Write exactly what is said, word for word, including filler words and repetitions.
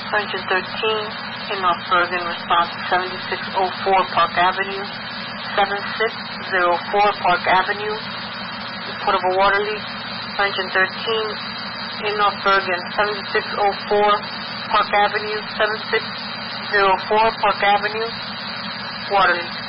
one thirteen in North Bergen, response seventy-six oh four Park Avenue, seventy-six oh four Park Avenue, report of a water leak, one thirteen in North Bergen, seventy-six oh four Park Avenue, seventy-six oh four Park Avenue, water leak.